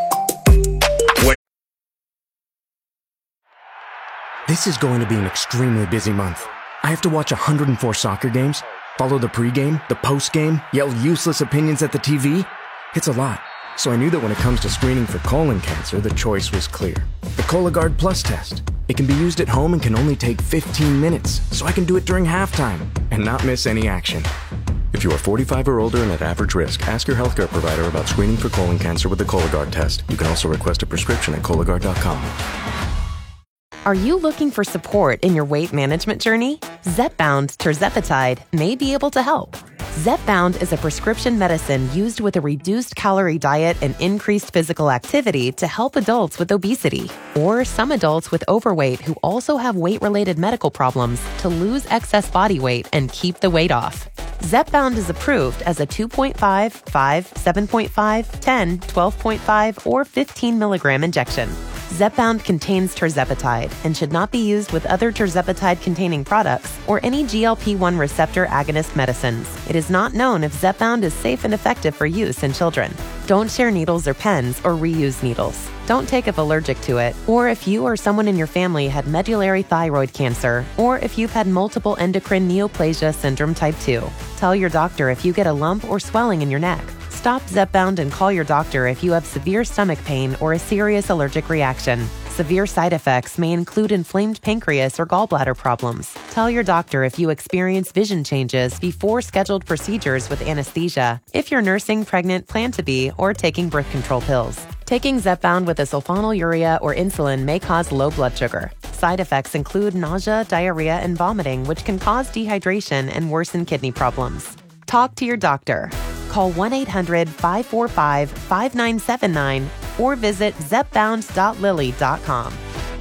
This is going to be an extremely busy month. I have to watch 104 soccer games, follow the pregame, the postgame, yell useless opinions at the TV. It's a lot. So I knew that when it comes to screening for colon cancer, the choice was clear. The Cologuard Plus test. It can be used at home and can only take 15 minutes, so I can do it during halftime and not miss any action. If you are 45 or older and at average risk, ask your healthcare provider about screening for colon cancer with the Cologuard test. You can also request a prescription at Cologuard.com. Are you looking for support in your weight management journey? Zepbound tirzepatide may be able to help. Zepbound is a prescription medicine used with a reduced calorie diet and increased physical activity to help adults with obesity or some adults with overweight who also have weight-related medical problems to lose excess body weight and keep the weight off. Zepbound is approved as a 2.5, 5, 7.5, 10, 12.5, or 15 milligram injection. Zepbound contains tirzepatide and should not be used with other tirzepatide-containing products or any GLP-1 receptor agonist medicines. It is not known if Zepbound is safe and effective for use in children. Don't share needles or pens or reuse needles. Don't take if allergic to it, or if you or someone in your family had medullary thyroid cancer, or if you've had multiple endocrine neoplasia syndrome type 2. Tell your doctor if you get a lump or swelling in your neck. Stop Zepbound and call your doctor if you have severe stomach pain or a serious allergic reaction. Severe side effects may include inflamed pancreas or gallbladder problems. Tell your doctor if you experience vision changes before scheduled procedures with anesthesia, if you're nursing, pregnant, plan to be, or taking birth control pills. Taking Zepbound with a sulfonylurea or insulin may cause low blood sugar. Side effects include nausea, diarrhea, and vomiting, which can cause dehydration and worsen kidney problems. Talk to your doctor. Call 1-800-545-5979 or visit zepbound.lilly.com.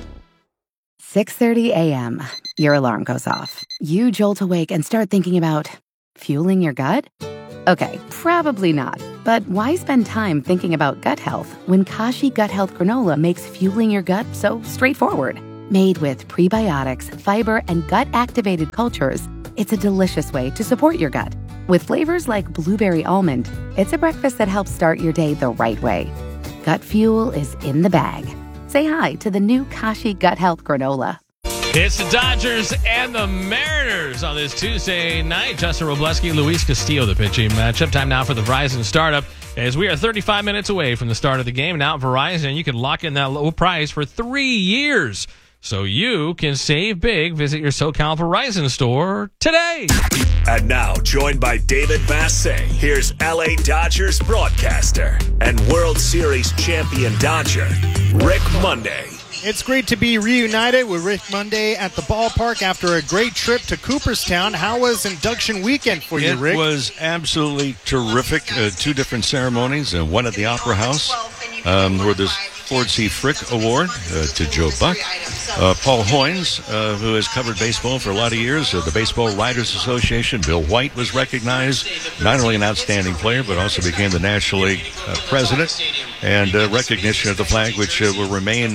6:30 a.m. Your alarm goes off. You jolt awake and start thinking about fueling your gut? Okay, probably not. But why spend time thinking about gut health when Kashi Gut Health Granola makes fueling your gut so straightforward? Made with prebiotics, fiber, and gut-activated cultures, it's a delicious way to support your gut. With flavors like blueberry almond, it's a breakfast that helps start your day the right way. Gut fuel is in the bag. Say hi to the new Kashi Gut Health Granola. It's the Dodgers and the Mariners on this Tuesday night. Justin Robleski, Luis Castillo, the pitching matchup. Time now for the Verizon Startup, as we are 35 minutes away from the start of the game. Now at Verizon, you can lock in that low price for 3 years, so you can save big. Visit your SoCal Verizon store today. And now, joined by David Massey, here's LA Dodgers broadcaster and World Series champion Dodger, Rick Monday. It's great to be reunited with Rick Monday at the ballpark after a great trip to Cooperstown. How was induction weekend for you, Rick? It was absolutely terrific. 2 different ceremonies, one at the Opera House, where this Ford C. Frick Award to Joe Buck. Paul Hoynes, who has covered baseball for a lot of years, the Baseball Writers Association. Bill White was recognized, not only an outstanding player, but also became the National League president. And recognition of the flag, which will remain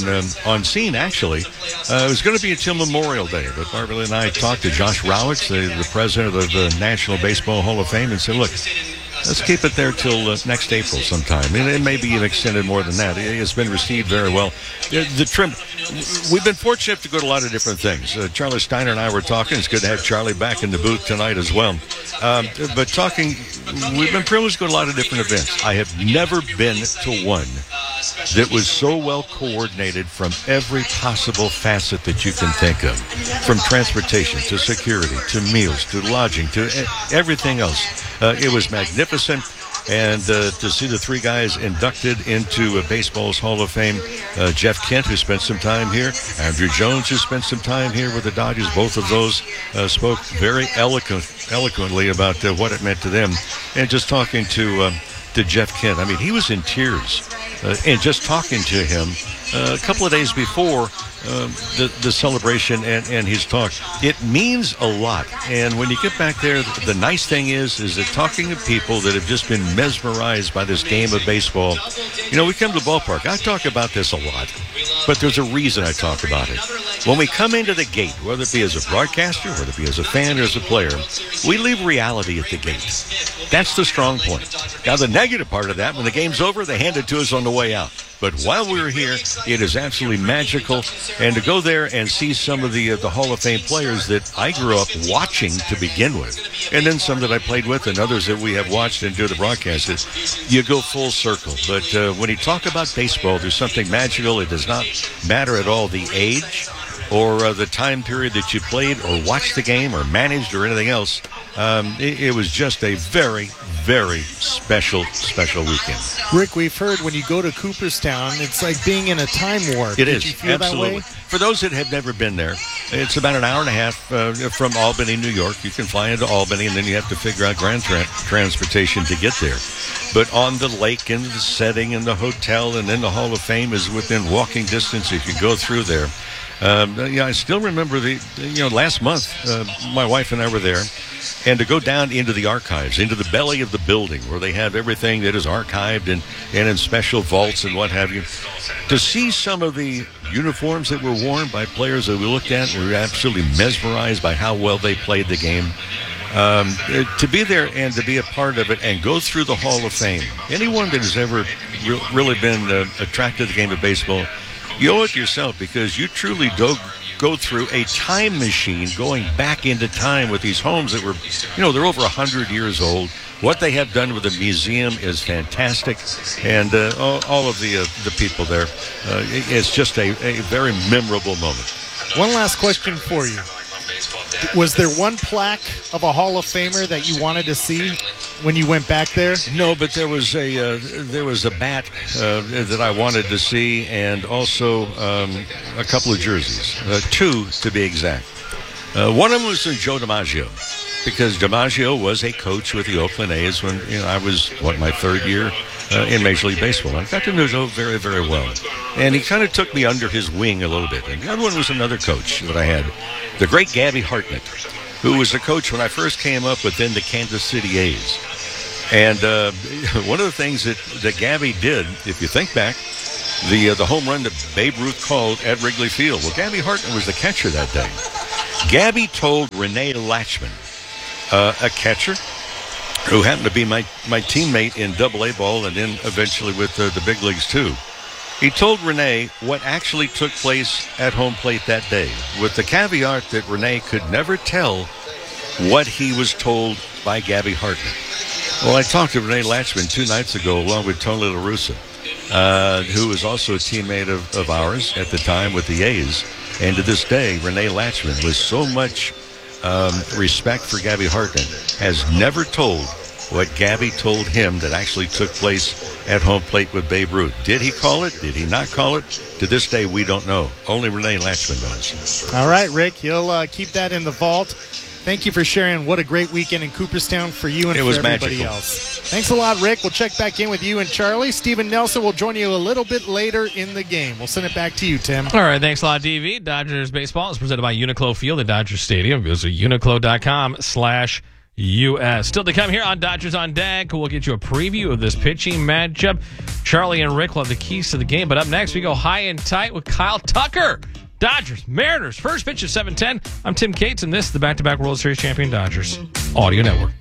on scene, actually. It was going to be until Memorial Day, but Barbara and I talked to Josh Rowitz, the president of the National Baseball Hall of Fame, and said, look, let's keep it there till next April sometime. It may be even extended more than that. It's been received very well. The trim, we've been fortunate to go to a lot of different things. Charlie Steiner and I were talking. It's good to have Charlie back in the booth tonight as well. But talking, we've been privileged to go to a lot of different events. I have never been to one that was so well coordinated from every possible facet that you can think of, from transportation to security to meals to lodging to everything else. It was magnificent. And to see the 3 guys inducted into baseball's Hall of Fame, Jeff Kent, who spent some time here, Andrew Jones, who spent some time here with the Dodgers, both of those spoke very eloquently about what it meant to them. And just talking to Jeff Kent, I mean, he was in tears. And just talking to him a couple of days before the celebration and his talk, it means a lot. And when you get back there, the nice thing is that talking to people that have just been mesmerized by this game of baseball. You know, we come to the ballpark. I talk about this a lot, but there's a reason I talk about it. When we come into the gate, whether it be as a broadcaster, whether it be as a fan or as a player, we leave reality at the gate. That's the strong point. Now, the negative part of that, when the game's over, they hand it to us on the way out. But while we were here, it is absolutely magical. And to go there and see some of the Hall of Fame players that I grew up watching to begin with, and then some that I played with and others that we have watched and do the broadcasts, you go full circle. But when you talk about baseball, there's something magical. It does not matter at all the age or the time period that you played or watched the game or managed or anything else. It was just a very, very special weekend. Rick, we've heard when you go to Cooperstown, it's like being in a time warp. It Did is, you feel absolutely. That way? For those that have never been there, it's about an hour and a half from Albany, New York. You can fly into Albany, and then you have to figure out ground transportation to get there. But on the lake and the setting and the hotel and then the Hall of Fame is within walking distance if you go through there. I still remember last month, my wife and I were there, and to go down into the archives, into the belly of the building where they have everything that is archived and in special vaults and what have you, to see some of the uniforms that were worn by players that we looked at, we were absolutely mesmerized by how well they played the game. To be there and to be a part of it and go through the Hall of Fame, anyone that has ever really been attracted to the game of baseball, you owe it to yourself because you truly go through a time machine, going back into time with these homes that were, they're over 100 years old. What they have done with the museum is fantastic, and all of the people there, it's just a very memorable moment. One last question for you. Was there one plaque of a Hall of Famer that you wanted to see when you went back there? No, but there was a bat that I wanted to see, and also a couple of jerseys, 2 to be exact. One of them was Joe DiMaggio, because DiMaggio was a coach with the Oakland A's when I was my 3rd year in Major League Baseball. I got to know Joe very, very well, and he kind of took me under his wing a little bit. And the other one was another coach that I had, the great Gabby Hartnett, who was a coach when I first came up within the Kansas City A's. And one of the things that Gabby did, if you think back, the home run that Babe Ruth called at Wrigley Field. Well, Gabby Hartnett was the catcher that day. Gabby told Renee Latchman, a catcher who happened to be my teammate in AA ball and then eventually with the big leagues too. He told Renee what actually took place at home plate that day, with the caveat that Renee could never tell what he was told by Gabby Hartnett. Well, I talked to Renee Latchman 2 nights ago along with Tony La Russa, who was also a teammate of ours at the time with the A's. And to this day, Renee Latchman, with so much respect for Gabby Hartnett, has never told what Gabby told him that actually took place at home plate with Babe Ruth. Did he call it? Did he not call it? To this day, we don't know. Only Renee Latchman knows. All right, Rick, you'll keep that in the vault. Thank you for sharing. What a great weekend in Cooperstown for you and for everybody magical. else. Thanks a lot, Rick. We'll check back in with you and Charlie. Steven Nelson will join you a little bit later in the game. We'll send it back to you, Tim. All right, thanks a lot, DV. Dodgers baseball is presented by Uniqlo Field at Dodger Stadium. Visit uniqlo.com/US. Still to come here on Dodgers on Deck. We'll get you a preview of this pitching matchup. Charlie and Rick will have the keys to the game. But up next, we go high and tight with Kyle Tucker. Dodgers, Mariners, first pitch of 7:10. I'm Tim Cates, and this is the back-to-back World Series champion Dodgers Audio Network.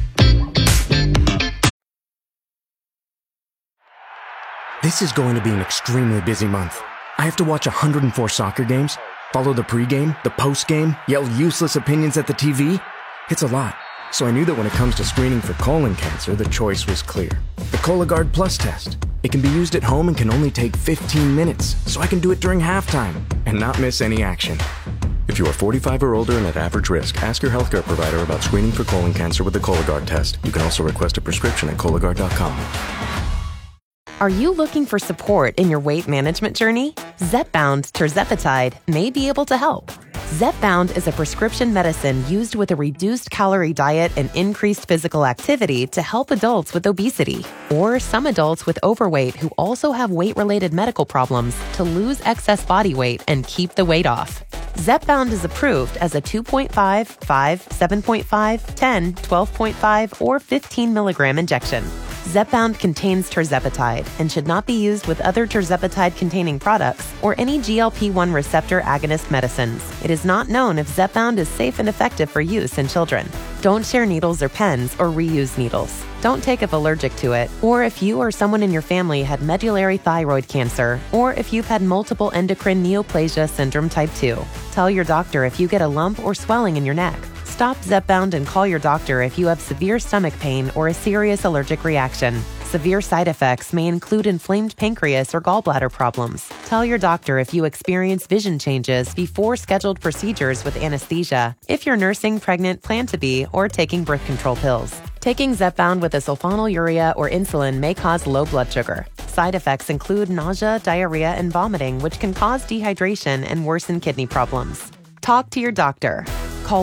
This is going to be an extremely busy month. I have to watch 104 soccer games, follow the pregame, the postgame, yell useless opinions at the TV. It's a lot. So I knew that when it comes to screening for colon cancer, the choice was clear. The Cologuard Plus test. It can be used at home and can only take 15 minutes, so I can do it during halftime and not miss any action. If you are 45 or older and at average risk, ask your healthcare provider about screening for colon cancer with the Cologuard test. You can also request a prescription at Cologuard.com. Are you looking for support in your weight management journey? Zepbound tirzepatide may be able to help. Zepbound is a prescription medicine used with a reduced calorie diet and increased physical activity to help adults with obesity or some adults with overweight who also have weight-related medical problems to lose excess body weight and keep the weight off. Zepbound is approved as a 2.5, 5, 7.5, 10, 12.5, or 15 milligram injection. Zepbound contains tirzepatide and should not be used with other tirzepatide-containing products or any GLP-1 receptor agonist medicines. It is not known if Zepbound is safe and effective for use in children. Don't share needles or pens or reuse needles. Don't take if allergic to it, or if you or someone in your family had medullary thyroid cancer, or if you've had multiple endocrine neoplasia syndrome type 2. Tell your doctor if you get a lump or swelling in your neck. Stop Zepbound and call your doctor if you have severe stomach pain or a serious allergic reaction. Severe side effects may include inflamed pancreas or gallbladder problems. Tell your doctor if you experience vision changes before scheduled procedures with anesthesia, if you're nursing, pregnant, plan to be, or taking birth control pills. Taking Zepbound with a sulfonylurea or insulin may cause low blood sugar. Side effects include nausea, diarrhea, and vomiting, which can cause dehydration and worsen kidney problems. Talk to your doctor. Call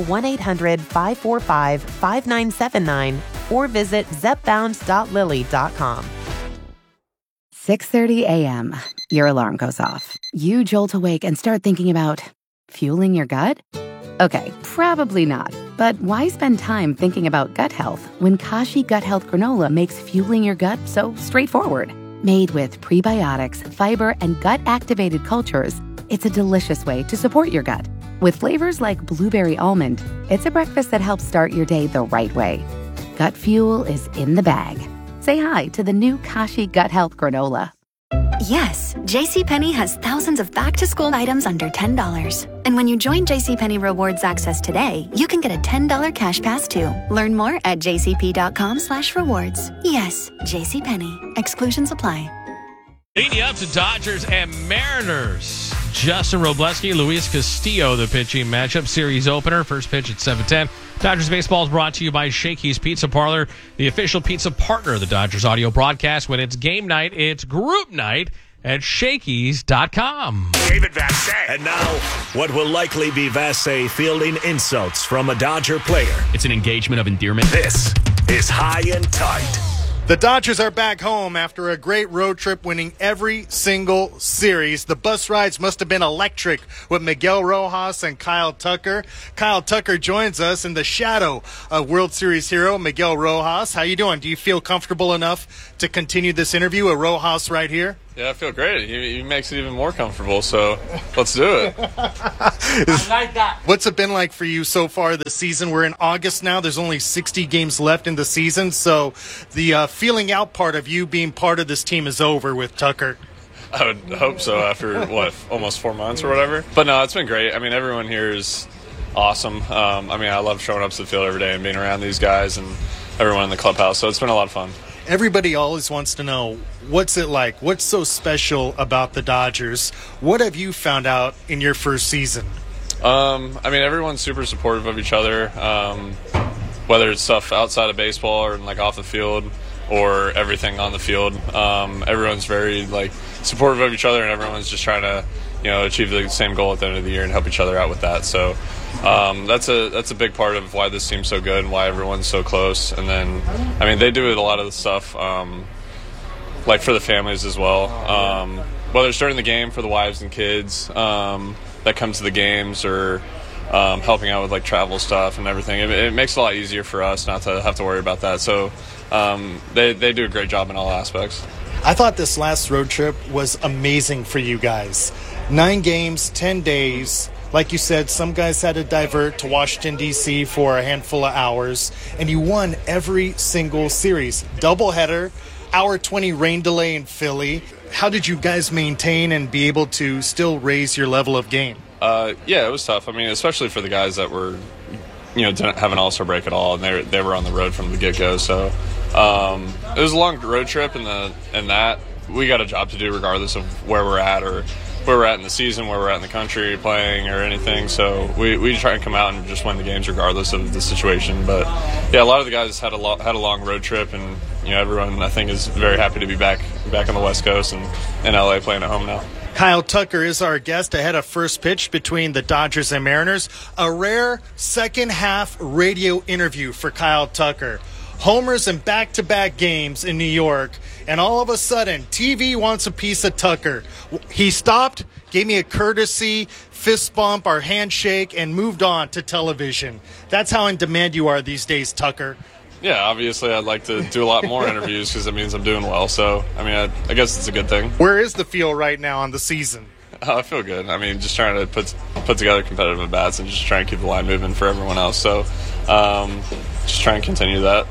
1-800-545-5979 or visit zepbound.lilly.com. 6:30 a.m. Your alarm goes off. You jolt awake and start thinking about fueling your gut? Okay, probably not. But why spend time thinking about gut health when Kashi Gut Health Granola makes fueling your gut so straightforward? Made with prebiotics, fiber, and gut-activated cultures, it's a delicious way to support your gut. With flavors like blueberry almond, it's a breakfast that helps start your day the right way. Gut fuel is in the bag. Say hi to the new Kashi Gut Health Granola. Yes, JCPenney has thousands of back-to-school items under $10. And when you join JCPenney Rewards Access today, you can get a $10 cash pass too. Learn more at jcp.com/rewards. Yes, JCPenney. Exclusions apply. Leading up to Dodgers and Mariners. Justin Robleski, Luis Castillo, the pitching matchup series opener. First pitch at 7:10. Dodgers baseball is brought to you by Shakey's Pizza Parlor, the official pizza partner of the Dodgers audio broadcast. When it's game night, it's group night at Shakey's.com. David Vassegh. And now, what will likely be Vassegh fielding insults from a Dodger player. It's an engagement of endearment. This is High and Tight. The Dodgers are back home after a great road trip, winning every single series. The bus rides must have been electric with Miguel Rojas and Kyle Tucker. Kyle Tucker joins us in the shadow of World Series hero Miguel Rojas. How you doing? Do you feel comfortable enough to continue this interview with Rojas right here? Yeah, I feel great. He makes it even more comfortable, so let's do it. I like that. What's it been like for you so far this season? We're in August now. There's only 60 games left in the season, so the feeling out part of you being part of this team is over with Tucker. I would hope so after, almost 4 months or whatever. But no, it's been great. I mean, everyone here is awesome. I love showing up to the field every day and being around these guys and everyone in the clubhouse, so it's been a lot of fun. Everybody always wants to know, what's it like? What's so special about the Dodgers? What have you found out in your first season? Everyone's super supportive of each other, whether it's stuff outside of baseball or off the field or everything on the field. Everyone's very supportive of each other, and everyone's just trying to achieve the same goal at the end of the year and help each other out with that. So that's a big part of why this team's so good and why everyone's so close. And then, they do a lot of the stuff for the families as well. Whether it's during the game for the wives and kids that come to the games or helping out with travel stuff and everything. It makes it a lot easier for us not to have to worry about that. So they do a great job in all aspects. I thought this last road trip was amazing for you guys. 9 games, 10 days. Like you said, some guys had to divert to Washington, D.C. for a handful of hours, and you won every single series. Doubleheader, hour 20 rain delay in Philly. How did you guys maintain and be able to still raise your level of game? It was tough. Especially for the guys that were, didn't have an all-star break at all, and they were on the road from the get-go. So it was a long road trip, and that we got a job to do regardless of where we're at or where we're at in the season, where we're at in the country playing or anything. So we try and come out and just win the games regardless of the situation. But yeah, a lot of the guys had a long road trip, and everyone I think is very happy to be back on the West Coast and in LA playing at home now. Kyle Tucker is our guest ahead of first pitch between the Dodgers and Mariners. A rare second half radio interview for Kyle Tucker. Homers in back-to-back games in New York, and all of a sudden, TV wants a piece of Tucker. He stopped, gave me a courtesy fist bump or handshake, and moved on to television. That's how in demand you are these days, Tucker. Yeah, obviously I'd like to do a lot more interviews because it means I'm doing well. So, I guess it's a good thing. Where is the feel right now on the season? I feel good. Just trying to put together competitive at-bats and just try and keep the line moving for everyone else. So, just try and continue that.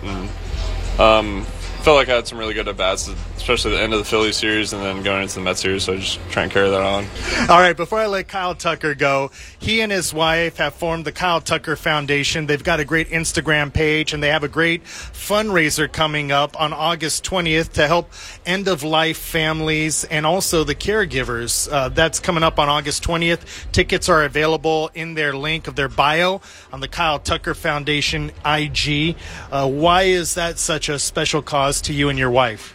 And feel like I had some really good at-bats, especially the end of the Phillies series and then going into the Mets series, so just try and carry that on. All right, before I let Kyle Tucker go, he and his wife have formed the Kyle Tucker Foundation. They've got a great Instagram page, and they have a great fundraiser coming up on August 20th to help end-of-life families and also the caregivers. That's coming up on August 20th. Tickets are available in their link of their bio on the Kyle Tucker Foundation IG. Why is that such a special cause to you and your wife?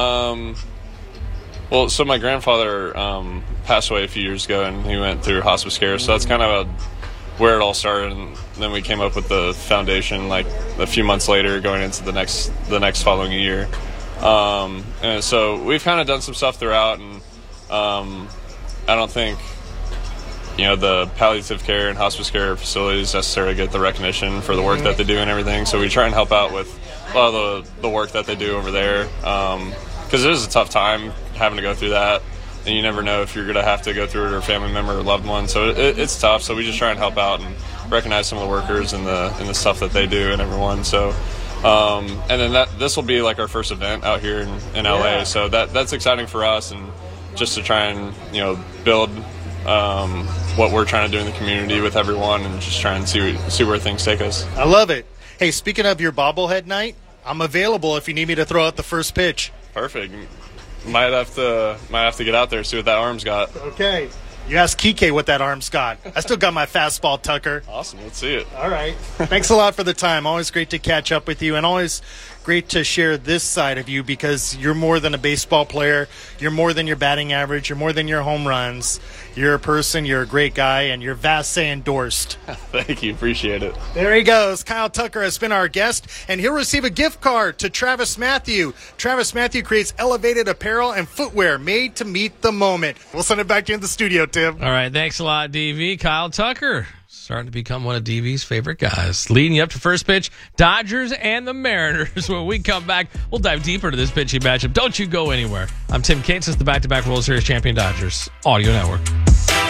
Well, so my grandfather passed away a few years ago, and he went through hospice care. So that's kind of where it all started. And then we came up with the foundation like a few months later, going into the next following year. And so we've kind of done some stuff throughout, and I don't think the palliative care and hospice care facilities necessarily get the recognition for the work that they do and everything. So we try and help out with a lot of the work that they do over there, because it is a tough time having to go through that, and you never know if you're going to have to go through it or a family member or loved one. So it's tough. So we just try and help out and recognize some of the workers and the stuff that they do and everyone. So and then this will be like our first event out here in LA. So that's exciting for us, and just to try and build what we're trying to do in the community with everyone, and just try and see where things take us. I love it. Hey, speaking of your bobblehead night, I'm available if you need me to throw out the first pitch. Perfect. Might have to get out there, see what that arm's got. Okay. You asked Kike what that arm's got. I still got my fastball, Tucker. Awesome. Let's see it. All right. Thanks a lot for the time. Always great to catch up with you, and always great to share this side of you, because you're more than a baseball player. You're more than your batting average. You're more than your home runs. You're a person. You're a great guy, and you're vastly endorsed. Thank you. Appreciate it. There he goes. Kyle Tucker has been our guest, and he'll receive a gift card to Travis Matthew. Travis Matthew creates elevated apparel and footwear made to meet the moment. We'll send it back to you in the studio, Tim. All right. Thanks a lot, DV. Kyle Tucker, starting to become one of DV's favorite guys. Leading you up to first pitch, Dodgers and the Mariners. When we come back, we'll dive deeper into this pitching matchup. Don't you go anywhere. I'm Tim Cates. This is the back-to-back World Series champion Dodgers Audio Network.